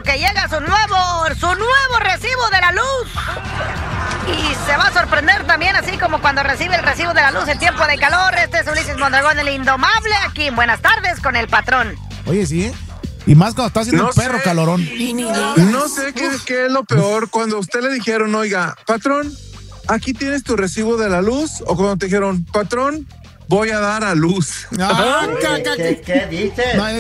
lo que llega su nuevo recibo de la luz. Y se va a sorprender también, así como cuando recibe el recibo de la luz en tiempo de calor. Este es Ulises Mondragón, el indomable, aquí en Buenas Tardes con el patrón. Oye, sí, ¿eh? Y más cuando está haciendo un perro calorón. No sé qué es lo peor, cuando a usted le dijeron, oiga, patrón, aquí tienes tu recibo de la luz, o cuando te dijeron, patrón, voy a dar a luz. ¿Qué dices? No,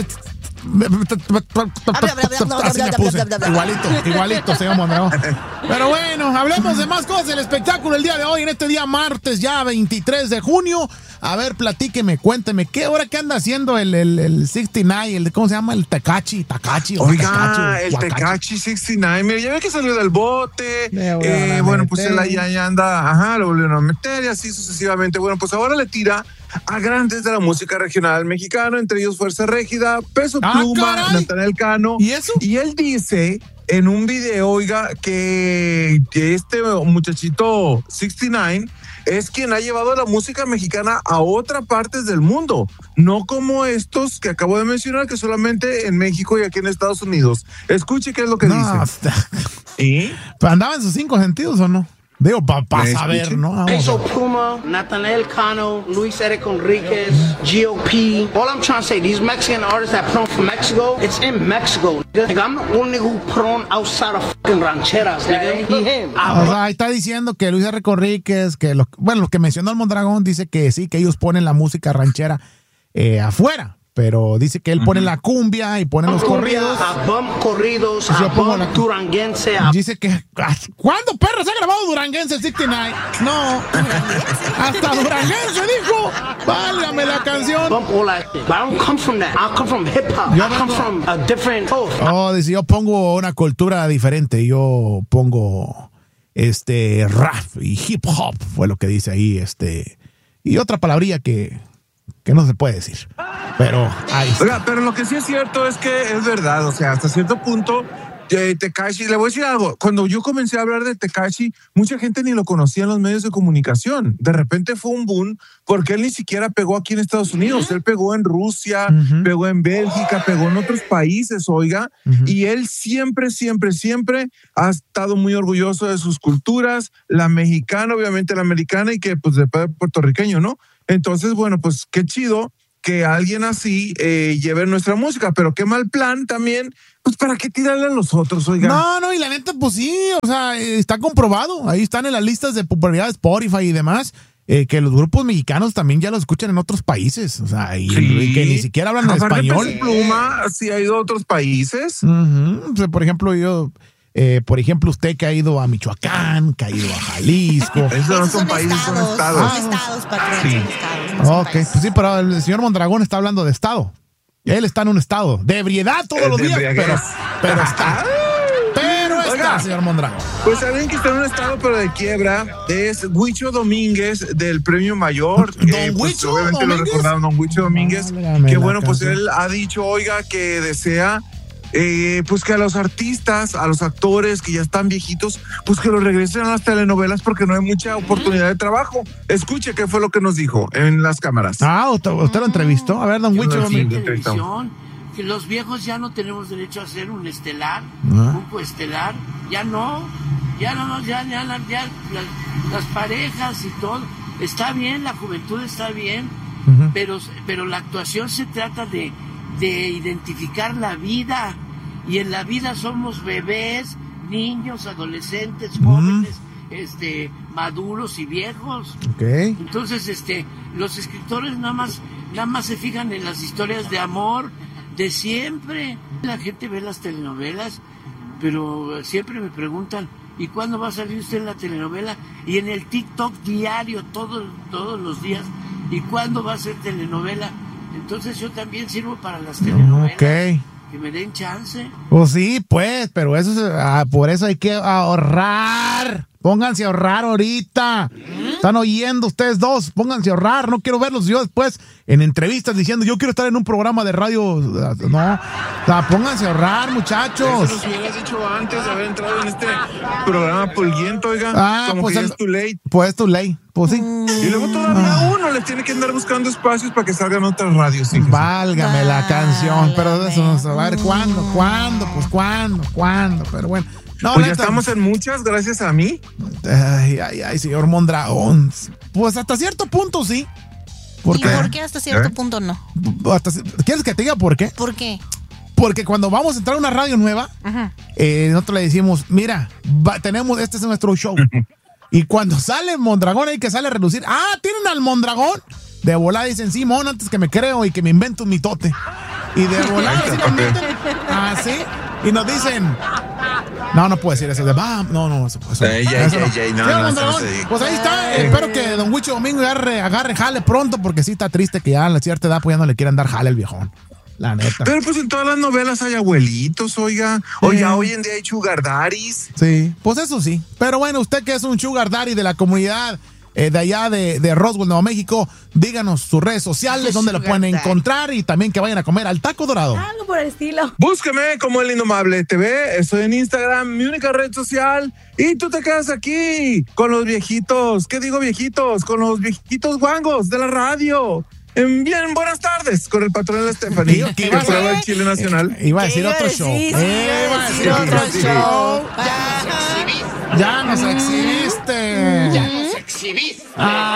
igualito, señor Mondragón. Pero bueno, hablemos de más cosas del espectáculo el día de hoy, en este día martes, ya 23 de junio. A ver, platíqueme, cuénteme, ¿qué hora que anda haciendo el 69, ¿cómo se llama? El Tekashi. Oiga, el Tekashi 69, mira, ya ve que salió del bote, bueno, pues él ahí anda, lo volvieron a meter y así sucesivamente. Bueno, pues ahora le tira a grandes de la música regional mexicana, entre ellos Fuerza Régida, Peso Pluma, Natanael Cano. ¿Y eso? Y él dice en un video, oiga, que este muchachito 69 es quien ha llevado la música mexicana a otras partes del mundo, no como estos que acabo de mencionar, que solamente en México y aquí en Estados Unidos. Escuche qué es lo que dice. ¿Y? ¿Andaba en sus 5 sentidos o no? Digo, para saber, ¿no? Peso Pluma, Natanael Cano, Luis Eric Enriquez, G.O.P. All I'm trying to say, these Mexican artists that put on from Mexico, it's in Mexico. Like, I'm the only who put on outside of fucking rancheras, nigga. O sea, ahí está diciendo que Luis Eric Enriquez, que lo que mencionó el Mondragón, dice que sí, que ellos ponen la música ranchera afuera. Pero dice que él pone la cumbia y pone los corridos. Corridos, duranguense. Dice que, ¿cuándo perro se ha grabado duranguense 69? No, hasta duranguense dijo. Válgame la canción. I don't come from that. I come from hip hop. I come from a different coast. Oh, dice, yo pongo una cultura diferente. Yo pongo rap y hip hop, fue lo que dice ahí, y otra palabrilla que no se puede decir. Pero ahí está. Oiga, pero lo que sí es cierto es que es verdad, o sea, hasta cierto punto, Tekashi, le voy a decir algo, cuando yo comencé a hablar de Tekashi, mucha gente ni lo conocía en los medios de comunicación. De repente fue un boom, porque él ni siquiera pegó aquí en Estados Unidos, él pegó en Rusia, pegó en Bélgica, pegó en otros países, oiga, y él siempre ha estado muy orgulloso de sus culturas, la mexicana, obviamente la americana, y que pues de puertorriqueño, ¿no? Entonces, bueno, pues qué chido que alguien así lleve nuestra música, pero qué mal plan también, pues para qué tirarle a los otros, oiga. No, y la neta, pues sí, o sea, está comprobado, ahí están en las listas de popularidad de Spotify y demás, que los grupos mexicanos también ya los escuchan en otros países, o sea, y que ni siquiera hablan en español. Peso Pluma sí ha ido a otros países. O sea, por ejemplo, usted que ha ido a Michoacán, que ha ido a Jalisco. Esos no son países, son estados. Son estados, patrón. Sí. Ok, pues sí, pero el señor Mondragón está hablando de estado. Él está en un estado de ebriedad todos los días, pero está. Pero está, señor Mondragón. Pues alguien que está en un estado pero de quiebra es Huicho Domínguez del Premio Mayor. Don Huicho, obviamente Domínguez. lo recordaron, Don Huicho Domínguez. Que bueno, pues él ha dicho, oiga, que desea pues que a los artistas, a los actores que ya están viejitos, pues que los regresen a las telenovelas porque no hay mucha oportunidad de trabajo. Escuche qué fue lo que nos dijo en las cámaras. ¿Usted lo entrevistó? A ver, don Huicho. Que los viejos ya no tenemos derecho a hacer un estelar, un coestelar, ya las parejas y todo, está bien, la juventud está bien, pero la actuación se trata de identificar la vida, y en la vida somos bebés, niños, adolescentes, jóvenes, maduros y viejos. Okay. Entonces, los escritores nada más se fijan en las historias de amor de siempre. La gente ve las telenovelas, pero siempre me preguntan, ¿y cuándo va a salir usted en la telenovela? Y en el TikTok diario, todos los días, ¿y cuándo va a ser telenovela? Entonces yo también sirvo para las telenovelas. Okay. Que me den chance. Pues sí, pues, pero por eso hay que ahorrar. Pónganse a ahorrar ahorita. Están oyendo ustedes dos, pónganse a ahorrar. No quiero verlos yo después en entrevistas diciendo yo quiero estar en un programa de radio. No, o sea, pónganse a ahorrar, muchachos. Eso nos hubieras dicho antes de haber entrado en este programa polviento, oiga. Como pues que es too late. Pues too late. Pues sí. Y luego todavía uno les tiene que andar buscando espacios para que salgan otras radios. Fíjese. Válgame la canción, pero eso no se va a ver cuándo, pues cuándo, pero bueno. No, Pues ya neta, estamos en muchas, gracias a mí. Ay, señor Mondragón. Pues hasta cierto punto sí. ¿Y Porque, por qué hasta cierto punto no? ¿Quieres que te diga por qué? ¿Por qué? Porque cuando vamos a entrar a una radio nueva, nosotros le decimos, mira, este es nuestro show. Y cuando sale Mondragón hay que sale a relucir. ¿Tienen al Mondragón? De volada dicen, sí, mon, antes que me creo y que me invento un mitote. Y de volada sí nos meten. ¿Sí? Y nos dicen, no puedo decir eso. No, no. Pues ahí está. Espero que don Huicho Domingo agarre jale pronto, porque sí está triste que ya a la cierta edad pues ya no le quieran dar jale al viejón. La neta. Pero pues en todas las novelas hay abuelitos, oiga. Hoy en día hay sugar daddies. Sí, pues eso sí. Pero bueno, usted que es un sugar daddy de la comunidad de allá de Roswell, Nuevo México, díganos sus redes sociales, dónde lo pueden encontrar y también que vayan a comer al Taco Dorado. Algo por el estilo. Búsqueme como El Indomable TV. Estoy en Instagram, mi única red social. Y tú te quedas aquí con los viejitos. ¿Qué digo viejitos? Con los viejitos guangos de la radio. Bien, buenas tardes, con el patrón de la Stephanie, que prueba el Chile Nacional. Iba a decir otro show. Ya nos exhibiste. Ya nos exhibiste.